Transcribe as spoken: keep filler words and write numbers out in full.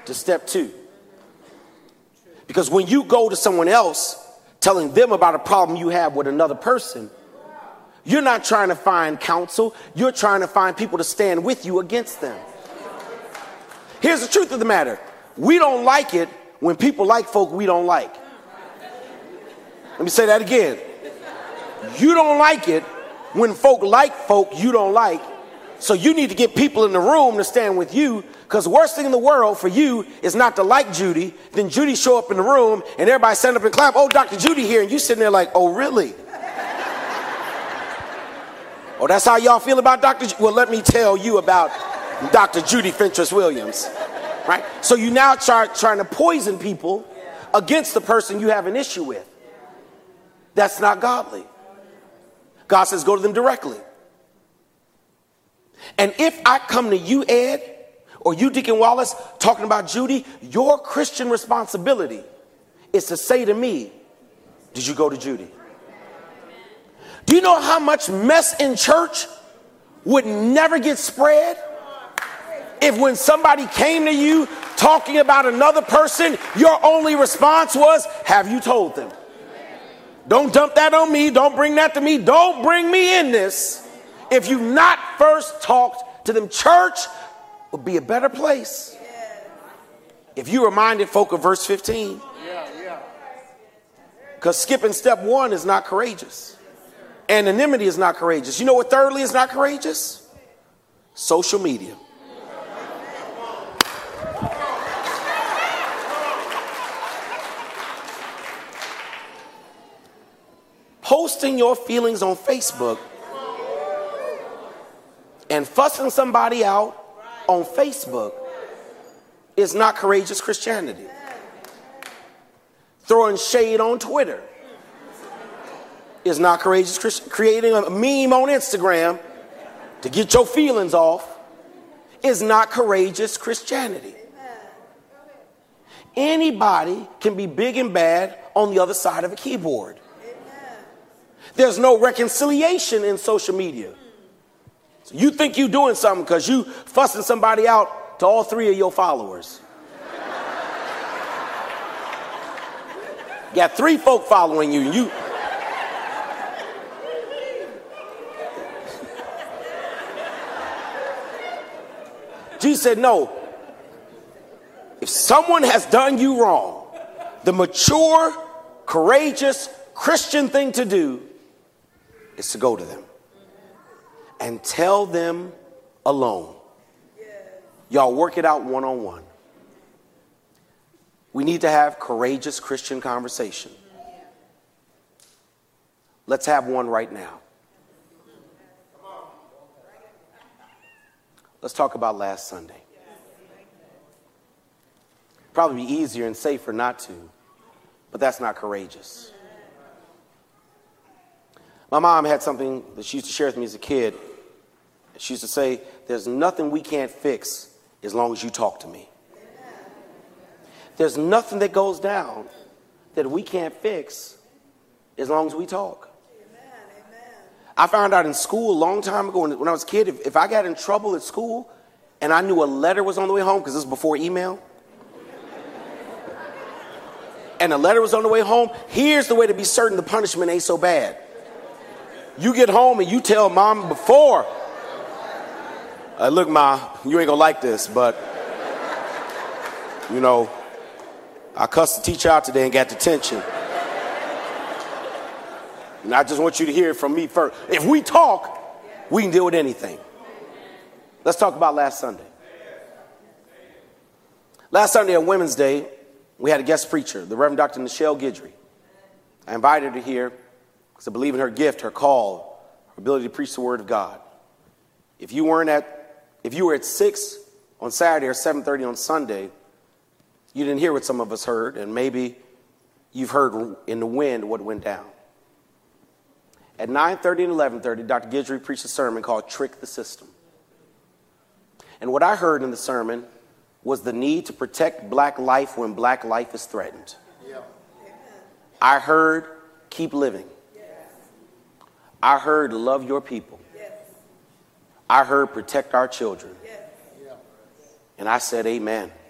to step two. Because when you go to someone else telling them about a problem you have with another person, you're not trying to find counsel. You're trying to find people to stand with you against them. Here's the truth of the matter. We don't like it when people like folk we don't like. Let me say that again. You don't like it when folk like folk you don't like. So you need to get people in the room to stand with you, because the worst thing in the world for you is not to like Judy. Then Judy show up in the room and everybody stand up and clap. Oh, Doctor Judy here. And you sitting there like, oh, really? Oh, that's how y'all feel about Doctor Ju- Well, let me tell you about Doctor Judy Fentress Williams. Right? So you now try trying to poison people against the person you have an issue with. That's not godly. God says go to them directly. And if I come to you, Ed, or you, Deacon Wallace, talking about Judy, your Christian responsibility is to say to me, did you go to Judy? Do you know how much mess in church would never get spread if when somebody came to you talking about another person, your only response was, have you told them? Don't dump that on me. Don't bring that to me. Don't bring me in this. If you've not first talked to them, church would be a better place if you reminded folk of verse fifteen. Because skipping step one is not courageous. Anonymity is not courageous. You know what thirdly is not courageous? Social media. Posting your feelings on Facebook and fussing somebody out on Facebook is not courageous Christianity. Throwing shade on Twitter is not courageous Christian. Creating a meme on Instagram to get your feelings off is not courageous Christianity. Anybody can be big and bad on the other side of a keyboard. There's no reconciliation in social media. So you think you're doing something because you fussing somebody out to all three of your followers. Got three folk following you. You. Jesus said, no. If someone has done you wrong, the mature, courageous Christian thing to do is to go to them and tell them alone. Y'all work it out one-on-one. We need to have courageous Christian conversation. Let's have one right now. Let's talk about last Sunday. Probably be easier and safer not to, but that's not courageous. My mom had something that she used to share with me as a kid. She used to say, there's nothing we can't fix as long as you talk to me. There's nothing that goes down that we can't fix as long as we talk. I found out in school a long time ago when I was a kid, if, if I got in trouble at school and I knew a letter was on the way home, because this was before email, and the letter was on the way home, here's the way to be certain the punishment ain't so bad. You get home and you tell mom before, uh, look, Ma, you ain't gonna like this, but, you know, I cussed the teacher out today and got detention. And I just want you to hear it from me first. If we talk, we can deal with anything. Let's talk about last Sunday. Last Sunday on Women's Day, we had a guest preacher, the Reverend Doctor Nichelle Guidry. I invited her here because I believe in her gift, her call, her ability to preach the Word of God. If you weren't at, if you were at six on Saturday or seven thirty on Sunday, you didn't hear what some of us heard, and maybe you've heard in the wind what went down. At nine thirty and eleven thirty, Doctor Guidry preached a sermon called Trick the System. And what I heard in the sermon was the need to protect black life when black life is threatened. Yeah. I heard keep living. Yes. I heard love your people. Yes. I heard protect our children. Yes. And I said amen.